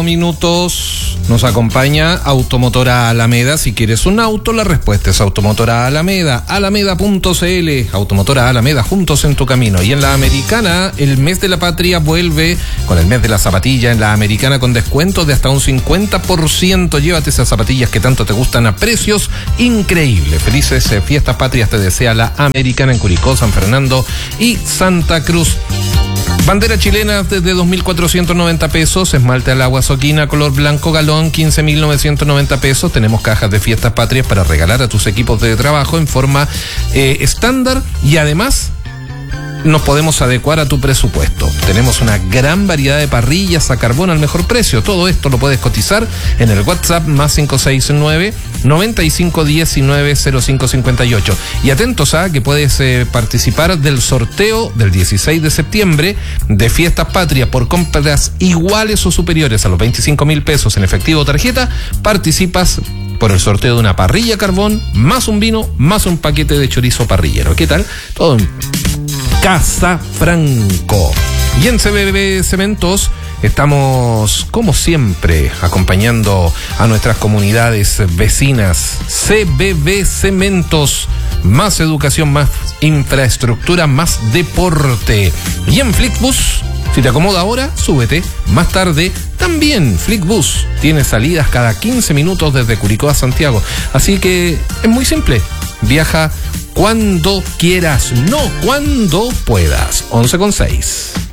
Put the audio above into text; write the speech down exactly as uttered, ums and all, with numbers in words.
cuatro minutos. Nos acompaña Automotora Alameda. Si quieres un auto, la respuesta es Automotora Alameda. Alameda punto c l. Automotora Alameda, juntos en tu camino. Y en la Americana, el mes de la patria vuelve con el mes de la zapatilla. En la Americana, con descuentos de hasta un cincuenta por ciento. Llévate esas zapatillas que tanto te gustan a precios increíbles. Felices eh, fiestas patrias te desea la Americana en Curicó, San Fernando y Santa Cruz. Bandera chilena desde dos mil cuatrocientos noventa pesos, esmalte al agua Soquina color blanco galón quince mil novecientos noventa pesos. Tenemos cajas de fiestas patrias para regalar a tus equipos de trabajo en forma eh, estándar y además nos podemos adecuar a tu presupuesto. Tenemos una gran variedad de parrillas a carbón al mejor precio. Todo esto lo puedes cotizar en el WhatsApp más cinco seis nueve, noventa y cinco diecinueve cero cinco cincuenta y ocho. Y atentos a que puedes eh, participar del sorteo del dieciséis de septiembre de Fiestas Patrias por compras iguales o superiores a los veinticinco mil pesos en efectivo o tarjeta. Participas por el sorteo de una parrilla a carbón, más un vino, más un paquete de chorizo parrillero. ¿Qué tal? Todo en Casa Franco. Y en C B B Cementos estamos, como siempre, acompañando a nuestras comunidades vecinas. C B B Cementos, más educación, más infraestructura, más deporte. Y en Flixbus, si te acomoda ahora, súbete. Más tarde, también Flixbus tiene salidas cada quince minutos desde Curicó a Santiago. Así que es muy simple. Viaja cuando quieras, no cuando puedas. once con seis.